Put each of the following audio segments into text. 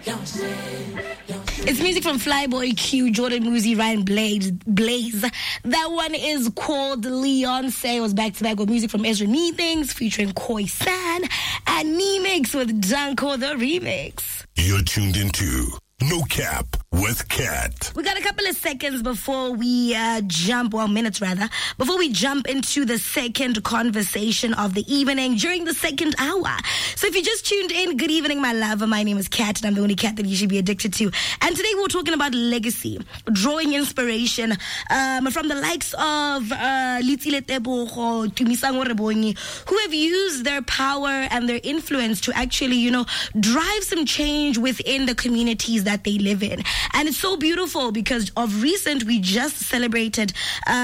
It's music from Flyboy Q, Jordan Muzi, Ryan Blaze. That one is called Leonce. It was back to back with music from Ezra Nee Things featuring Koi San and Nemix with Danko the remix. You're tuned into No Cap with Kat. We got a couple of seconds before we minutes rather, before we jump into the second conversation of the evening during the second hour. So if you just tuned in, good evening, my love. My name is Kat, and I'm the only cat that you should be addicted to. And today we're talking about legacy, drawing inspiration from the likes of Litsile Tebogo, Tumisango Rebonyi, who have used their power and their influence to actually, drive some change within the communities that they live in. And it's so beautiful because of recent, we just celebrated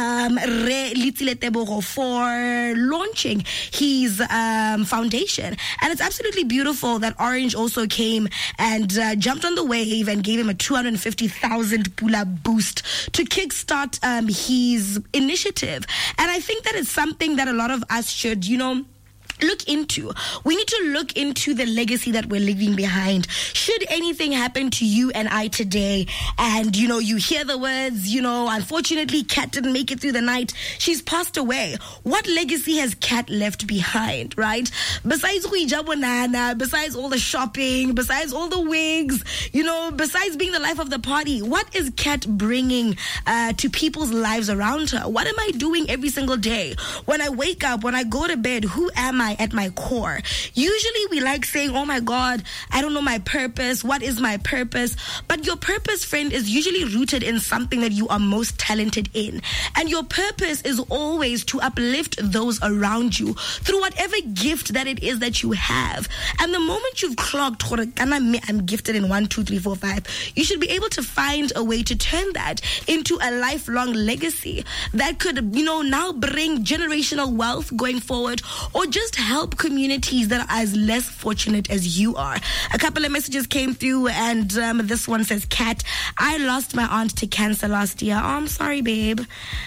Re Litsile Tebogo for launching his foundation. And it's absolutely beautiful that Orange also came and jumped on the wave and gave him a 250,000 pula boost to kickstart his initiative. And I think that it's something that a lot of us should, look into. We need to look into the legacy that we're leaving behind. Should anything happen to you and I today, and you hear the words, unfortunately Kat didn't make it through the night, she's passed away. What legacy has Kat left behind, right? Besides besides all the shopping, besides all the wigs, besides being the life of the party, what is Kat bringing to people's lives around her? What am I doing every single day? When I wake up, when I go to bed, who am I at my core? Usually we like saying, oh my God, I don't know my purpose. What is my purpose? But your purpose, friend, is usually rooted in something that you are most talented in. And your purpose is always to uplift those around you through whatever gift that it is that you have. And the moment you've clocked, I'm gifted in 1, 2, 3, 4, 5, you should be able to find a way to turn that into a lifelong legacy that could, now bring generational wealth going forward, or just help communities that are as less fortunate as you are. A couple of messages came through, and this one says, Kat, I lost my aunt to cancer last year. Oh, I'm sorry, babe.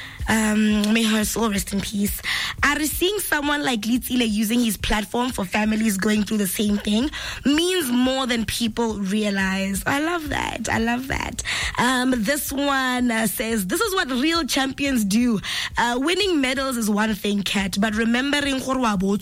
May her soul rest in peace. Seeing someone like Litsile using his platform for families going through the same thing means more than people realize. I love that. This one says, this is what real champions do. Winning medals is one thing, Kat, but remembering is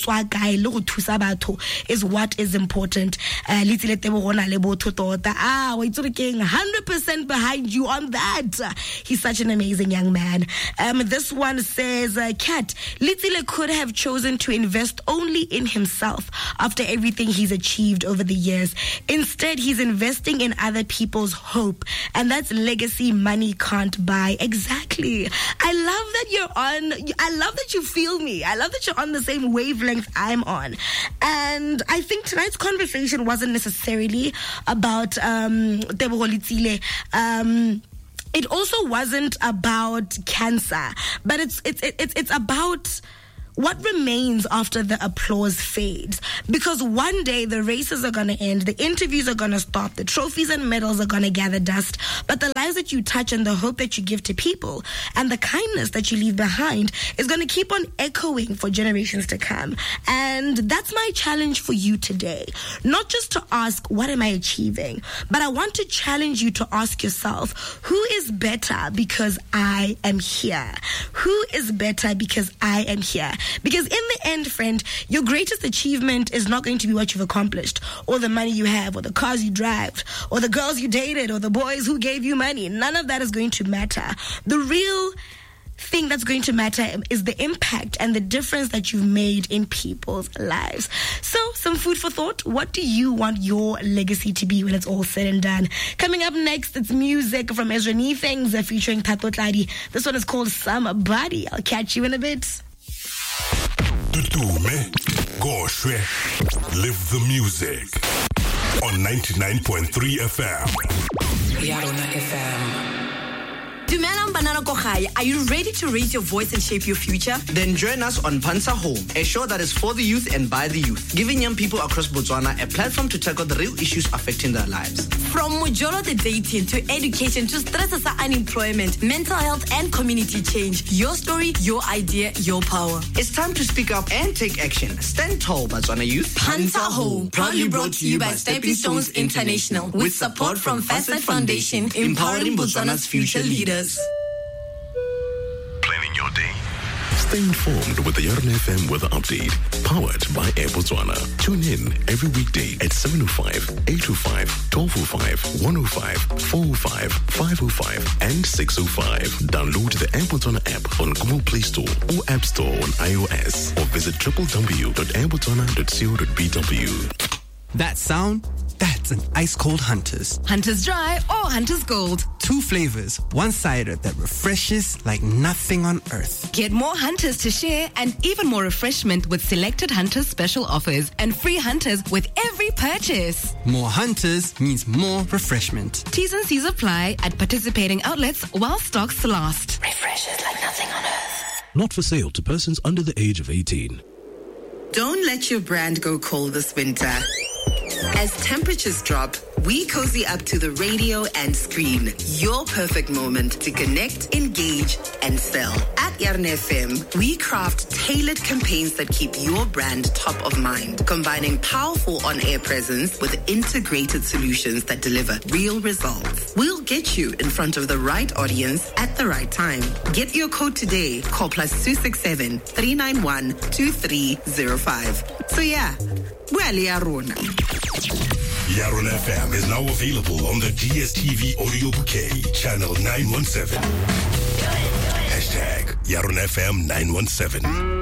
what is important. Litsile Tebogo le botho tota. 100% behind you on that. He's such an amazing young man. This one says, Kat, Litsile could have chosen to invest only in himself after everything he's achieved over the years. Instead, he's investing in other people's hope. And that's legacy money can't buy. Exactly. I love that you feel me. I love that you're on the same wavelength I'm on. And I think tonight's conversation wasn't necessarily about Tebogo Litsile. It also wasn't about cancer, but it's about what remains after the applause fades. Because one day the races are going to end, the interviews are going to stop, the trophies and medals are going to gather dust, but the lives that you touch and the hope that you give to people and the kindness that you leave behind is going to keep on echoing for generations to come. And that's my challenge for you today. Not just to ask, what am I achieving? But I want to challenge you to ask yourself, who is better because I am here? Who is better because I am here? Because in the end, friend, your greatest achievement is not going to be what you've accomplished, or the money you have, or the cars you drive, or the girls you dated, or the boys who gave you money. None of that is going to matter. The real thing that's going to matter is the impact and the difference that you've made in people's lives. So, some food for thought. What do you want your legacy to be when it's all said and done? Coming up next, it's music from Ezra Nee Things featuring Thato Tladi. This one is called Somebody. I'll catch you in a bit. Tutume, Goshwe, live the music on 99.3 FM. Yarona FM. Dumelang Banana Kogai, are you ready to raise your voice and shape your future? Then join us on Pansa Home, a show that is for the youth and by the youth, giving young people across Botswana a platform to tackle the real issues affecting their lives. From Mojolo the dating to education to stress as unemployment, mental health and community change. Your story, your idea, your power. It's time to speak up and take action. Stand tall, Botswana youth. Pansa Home, proudly brought to you by Stepping Stones International, with support from Facet Foundation, empowering Botswana's future leaders. Planning your day. Stay informed with the Yarn FM weather update, powered by Air Botswana. Tune in every weekday at 7:05, 8:05, 12:05, 1:05, 4:05, 5:05, and 6:05. Download the Air Botswana app on Google Play Store or App Store on iOS, or visit www.airbotswana.co.bw. That sound? That's an ice-cold Hunters. Hunters Dry or Hunters Gold. 2 flavors, one-sided that refreshes like nothing on earth. Get more Hunters to share and even more refreshment with selected Hunters special offers and free Hunters with every purchase. More Hunters means more refreshment. T's and C's apply at participating outlets while stocks last. Refreshes like nothing on earth. Not for sale to persons under the age of 18. Don't let your brand go cold this winter. As temperatures drop, we cozy up to the radio and screen. Your perfect moment to connect, engage, and sell. At Yarn FM, we craft tailored campaigns that keep your brand top of mind, combining powerful on-air presence with integrated solutions that deliver real results. We'll get you in front of the right audience at the right time. Get your code today. Call +267 391 2305. So yeah, well, Yarona. Yarn FM is now available on the DSTV audio bouquet, channel 917. #Yarn FM 917.